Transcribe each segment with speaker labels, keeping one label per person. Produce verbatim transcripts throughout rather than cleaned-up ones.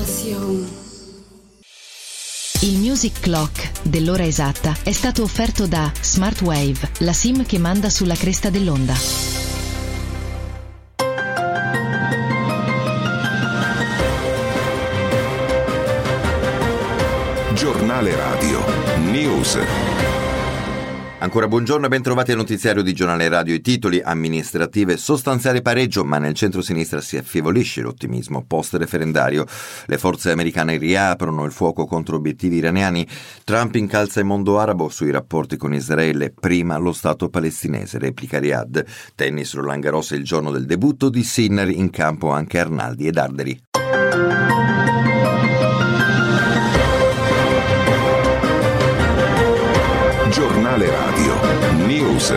Speaker 1: Il Music Clock dell'ora esatta è stato offerto da Smartwave, la SIM che manda sulla cresta dell'onda.
Speaker 2: Giornale Radio News.
Speaker 3: Ancora buongiorno e ben trovati al notiziario di Giornale Radio. I titoli: amministrative, sostanziale pareggio, ma nel centro-sinistra si affievolisce l'ottimismo post-referendario. Le forze americane riaprono il fuoco contro obiettivi iraniani. Trump incalza il mondo arabo sui rapporti con Israele. Prima lo Stato palestinese, replica Riyadh. Tennis, Roland Garros è il giorno del debutto di Sinner, in campo anche Arnaldi ed Arderi.
Speaker 2: Giornale Radio News.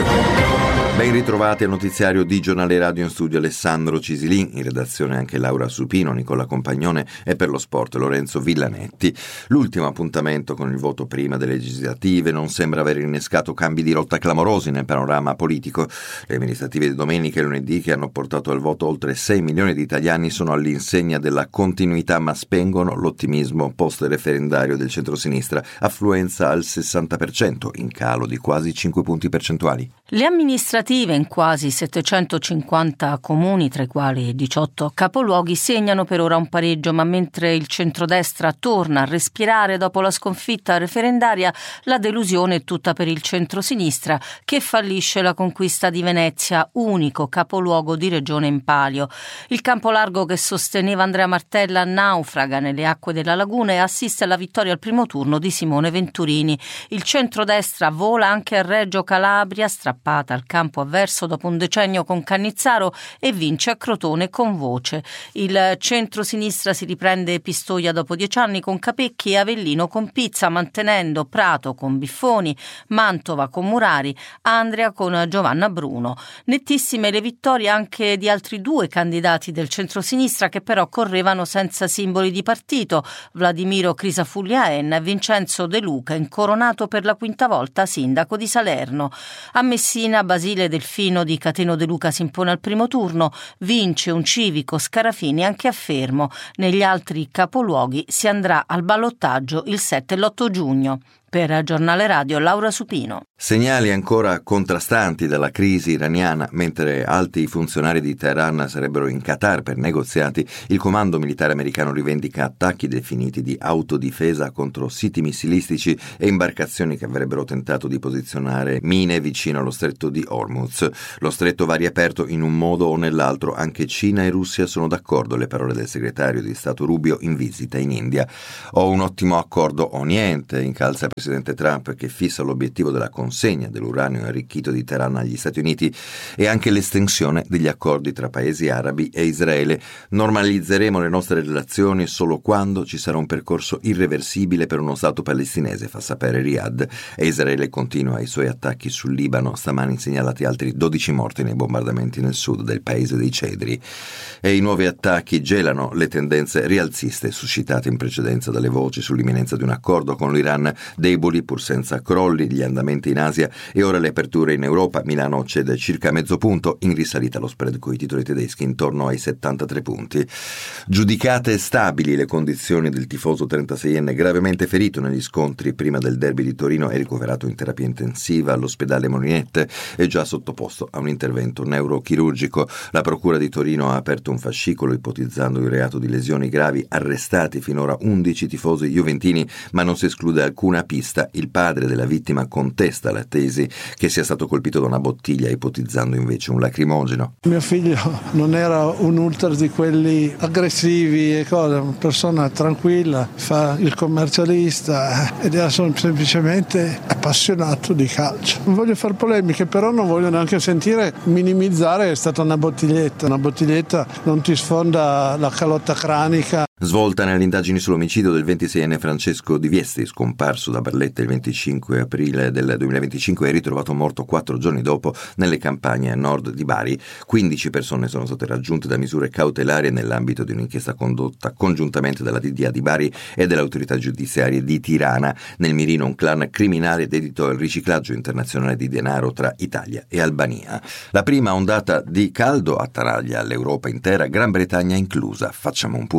Speaker 3: Ben ritrovati al notiziario di Giornale Radio, in studio Alessandro Cisilin, in redazione anche Laura Supino, Nicola Compagnone e per lo sport Lorenzo Villanetti. L'ultimo appuntamento con il voto prima delle legislative non sembra aver innescato cambi di rotta clamorosi nel panorama politico. Le amministrative di domenica e lunedì, che hanno portato al voto oltre sei milioni di italiani, sono all'insegna della continuità, ma spengono l'ottimismo post-referendario del centrosinistra. Affluenza al sessanta per cento, in calo di quasi cinque punti percentuali.
Speaker 4: Le amministrative in quasi settecentocinquanta comuni, tra i quali diciotto capoluoghi, segnano per ora un pareggio, ma mentre il centrodestra torna a respirare dopo la sconfitta referendaria, la delusione è tutta per il centrosinistra, che fallisce la conquista di Venezia, unico capoluogo di regione in palio. Il campo largo che sosteneva Andrea Martella naufraga nelle acque della laguna e assiste alla vittoria al primo turno di Simone Venturini. Il centrodestra vola anche a Reggio Calabria, strappata al campo avverso dopo un decennio con Cannizzaro, e vince a Crotone con Voce. Il centro-sinistra si riprende Pistoia dopo dieci anni con Capecchi e Avellino con Pizza, mantenendo Prato con Biffoni, Mantova con Murari, Andria con Giovanna Bruno. Nettissime le vittorie anche di altri due candidati del centro-sinistra, che però correvano senza simboli di partito: Vladimiro Crisafulli-Aen e Vincenzo De Luca, incoronato per la quinta volta sindaco di Salerno. A Messina, Basile Delfino di Cateno De Luca si impone al primo turno, vince un civico Scarafini anche a Fermo. Negli altri capoluoghi si andrà al ballottaggio il sette e l'otto giugno. Per Giornale Radio, Laura Supino.
Speaker 3: Segnali ancora contrastanti dalla crisi iraniana. Mentre alti funzionari di Teheran sarebbero in Qatar per negoziati, il comando militare americano rivendica attacchi definiti di autodifesa contro siti missilistici e imbarcazioni che avrebbero tentato di posizionare mine vicino allo stretto di Hormuz. Lo stretto va riaperto in un modo o nell'altro. Anche Cina e Russia sono d'accordo, le parole del segretario di Stato Rubio in visita in India. O un ottimo accordo o niente, incalza il presidente Trump, che fissa l'obiettivo della consegna dell'uranio arricchito di Teheran agli Stati Uniti e anche l'estensione degli accordi tra paesi arabi e Israele. Normalizzeremo le nostre relazioni solo quando ci sarà un percorso irreversibile per uno Stato palestinese, fa sapere Riyadh. E Israele continua i suoi attacchi sul Libano, stamani segnalati altri dodici morti nei bombardamenti nel sud del paese dei cedri. E i nuovi attacchi gelano le tendenze rialziste suscitate in precedenza dalle voci sull'imminenza di un accordo con l'Iran. Deboli pur senza crolli gli andamenti in Asia e ora le aperture in Europa. Milano cede circa mezzo punto, in risalita lo spread coi titoli tedeschi intorno ai settantatré punti. Giudicate stabili le condizioni del tifoso trentaseienne gravemente ferito negli scontri prima del derby di Torino e ricoverato in terapia intensiva all'ospedale Molinette e già sottoposto a un intervento neurochirurgico. La procura di Torino ha aperto un fascicolo ipotizzando il reato di lesioni gravi. Arrestati finora undici tifosi juventini, ma non si esclude alcuna pista. Il padre della vittima contesta la tesi che sia stato colpito da una bottiglia, ipotizzando invece un lacrimogeno.
Speaker 5: Mio figlio non era un ultra di quelli aggressivi e cose, una persona tranquilla, fa il commercialista ed era semplicemente appassionato di calcio. Non voglio fare polemiche, però non voglio neanche sentire minimizzare. È stata una bottiglietta, una bottiglietta non ti sfonda la calotta cranica.
Speaker 3: Svolta nelle indagini sull'omicidio del ventiseienne Francesco Di Viesti, scomparso da Barletta il venticinque aprile del duemilaventicinque e ritrovato morto quattro giorni dopo nelle campagne a nord di Bari. quindici persone sono state raggiunte da misure cautelari nell'ambito di un'inchiesta condotta congiuntamente dalla D D A di Bari e delle autorità giudiziarie di Tirana. Nel mirino un clan criminale dedito al riciclaggio internazionale di denaro tra Italia e Albania. La prima ondata di caldo attanaglia l'Europa intera, Gran Bretagna inclusa. Facciamo un punto.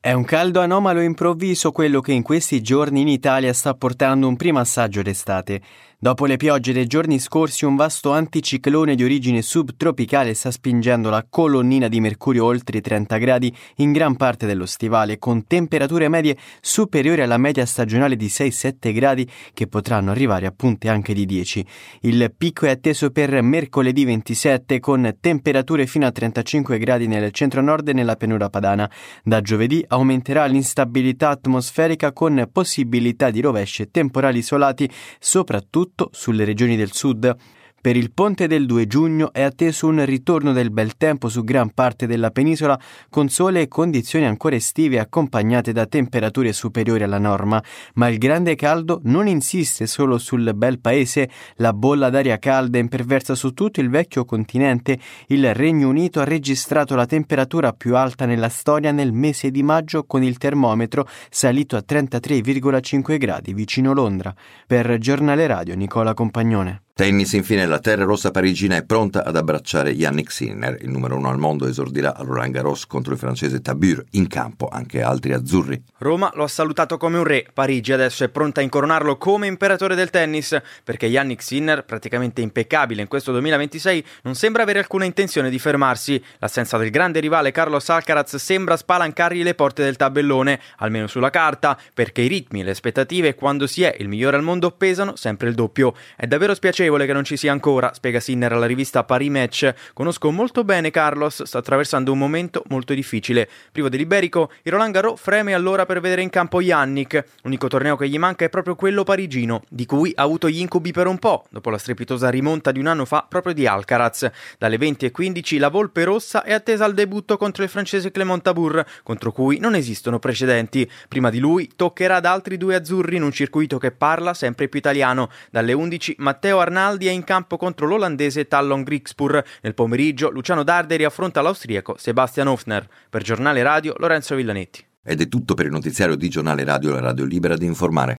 Speaker 6: È un caldo anomalo e improvviso quello che in questi giorni in Italia sta portando un primo assaggio d'estate. Dopo le piogge dei giorni scorsi, un vasto anticiclone di origine subtropicale sta spingendo la colonnina di mercurio oltre i trenta gradi in gran parte dello stivale, con temperature medie superiori alla media stagionale di sei sette gradi che potranno arrivare a punte anche di dieci. Il picco è atteso per mercoledì ventisette, con temperature fino a trentacinque gradi nel centro-nord e nella pianura padana. Da giovedì aumenterà l'instabilità atmosferica con possibilità di rovesci e temporali isolati, soprattutto sulle regioni del sud. Per il ponte del due giugno è atteso un ritorno del bel tempo su gran parte della penisola, con sole e condizioni ancora estive accompagnate da temperature superiori alla norma. Ma il grande caldo non insiste solo sul bel paese. La bolla d'aria calda imperversa su tutto il vecchio continente. Il Regno Unito ha registrato la temperatura più alta nella storia nel mese di maggio, con il termometro salito a trentatré virgola cinque gradi vicino Londra. Per Giornale Radio, Nicola Compagnone.
Speaker 3: Tennis, infine, la terra rossa parigina è pronta ad abbracciare Jannik Sinner. Il numero uno al mondo esordirà a Roland Garros contro il francese Tabur. In campo anche altri azzurri.
Speaker 7: Roma lo ha salutato come un re. Parigi adesso è pronta a incoronarlo come imperatore del tennis, perché Jannik Sinner, praticamente impeccabile in questo duemilaventisei, non sembra avere alcuna intenzione di fermarsi. L'assenza del grande rivale Carlos Alcaraz sembra spalancargli le porte del tabellone, almeno sulla carta, perché i ritmi e le aspettative quando si è il migliore al mondo pesano sempre il doppio. È davvero spiacevole che non ci sia ancora, spiega Sinner alla rivista Paris Match. Conosco molto bene Carlos, sta attraversando un momento molto difficile. Privo dell'Iberico, il Roland Garros freme allora per vedere in campo Jannik. L'unico torneo che gli manca è proprio quello parigino, di cui ha avuto gli incubi per un po', dopo la strepitosa rimonta di un anno fa proprio di Alcaraz. Dalle venti e quindici la Volpe rossa è attesa al debutto contro il francese Clément Tabur, contro cui non esistono precedenti. Prima di lui toccherà ad altri due azzurri in un circuito che parla sempre più italiano. Dalle undici Matteo Arnaldi è in campo contro l'olandese Tallon Griekspoor. Nel pomeriggio Luciano Darderi affronta l'austriaco Sebastian Hofner. Per Giornale Radio, Lorenzo Villanetti.
Speaker 3: Ed è tutto per il notiziario di Giornale Radio, la radio libera di informare.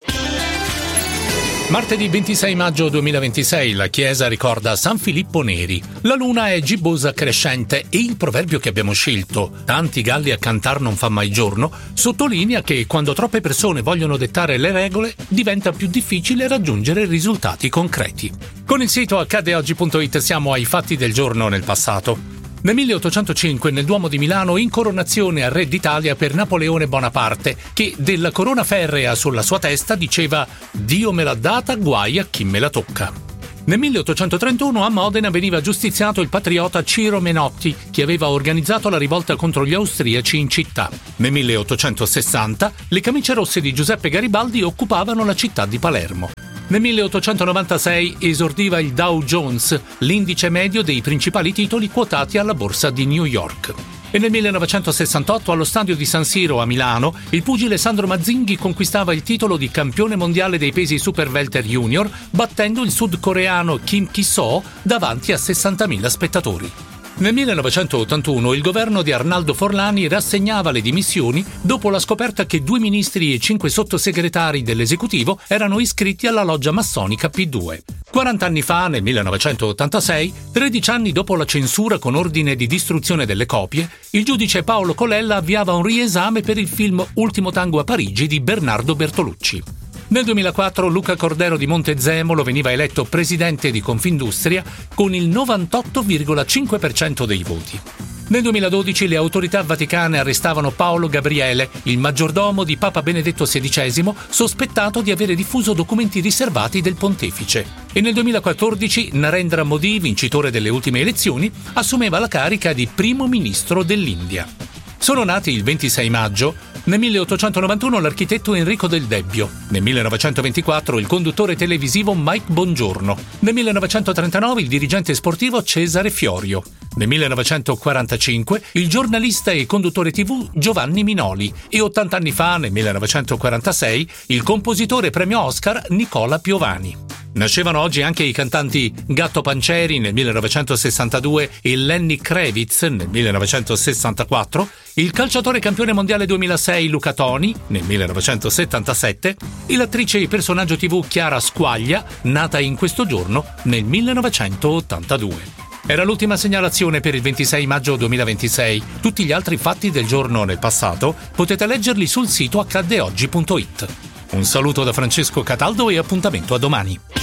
Speaker 8: Martedì ventisei maggio duemilaventisei la Chiesa ricorda San Filippo Neri. La luna è gibbosa crescente e il proverbio che abbiamo scelto, tanti galli a cantar non fa mai giorno, sottolinea che quando troppe persone vogliono dettare le regole diventa più difficile raggiungere risultati concreti. Con il sito accade oggi punto it siamo ai fatti del giorno nel passato. Nel milleottocentocinque nel Duomo di Milano incoronazione a re d'Italia per Napoleone Bonaparte, che della corona ferrea sulla sua testa diceva «Dio me l'ha data, guai a chi me la tocca». Nel milleottocentotrentuno a Modena veniva giustiziato il patriota Ciro Menotti, che aveva organizzato la rivolta contro gli austriaci in città. Nel milleottocentosessanta le camicie rosse di Giuseppe Garibaldi occupavano la città di Palermo. Nel milleottocentonovantasei esordiva il Dow Jones, l'indice medio dei principali titoli quotati alla borsa di New York. E nel millenovecentosessantotto allo stadio di San Siro a Milano il pugile Sandro Mazzinghi conquistava il titolo di campione mondiale dei pesi super welter junior, battendo il sudcoreano Kim Ki-soo davanti a sessantamila spettatori. Nel millenovecentottantuno il governo di Arnaldo Forlani rassegnava le dimissioni dopo la scoperta che due ministri e cinque sottosegretari dell'esecutivo erano iscritti alla loggia massonica P due. quarant'anni fa, nel millenovecentottantasei, tredici anni dopo la censura con ordine di distruzione delle copie, il giudice Paolo Colella avviava un riesame per il film Ultimo tango a Parigi di Bernardo Bertolucci. Nel duemilaquattro Luca Cordero di Montezemolo veniva eletto presidente di Confindustria con il novantotto virgola cinque per cento dei voti. Nel duemiladodici le autorità vaticane arrestavano Paolo Gabriele, il maggiordomo di Papa Benedetto sedicesimo, sospettato di avere diffuso documenti riservati del pontefice. E nel duemilaquattordici Narendra Modi, vincitore delle ultime elezioni, assumeva la carica di primo ministro dell'India. Sono nati il ventisei maggio, nel milleottocentonovantuno l'architetto Enrico Del Debbio, nel millenovecentoventiquattro il conduttore televisivo Mike Bongiorno, nel millenovecentotrentanove il dirigente sportivo Cesare Fiorio, nel millenovecentoquarantacinque il giornalista e conduttore tivù Giovanni Minoli e ottanta anni fa, nel millenovecentoquarantasei, il compositore premio Oscar Nicola Piovani. Nascevano oggi anche i cantanti Gatto Pancieri nel millenovecentosessantadue e Lenny Kravitz nel millenovecentosessantaquattro, il calciatore campione mondiale duemilasei Luca Toni nel millenovecentosettantasette e l'attrice e personaggio tivù Chiara Squaglia, nata in questo giorno nel millenovecentottantadue. Era l'ultima segnalazione per il ventisei maggio duemilaventisei. Tutti gli altri fatti del giorno nel passato potete leggerli sul sito accadeoggi punto it. Un saluto da Francesco Cataldo e appuntamento a domani.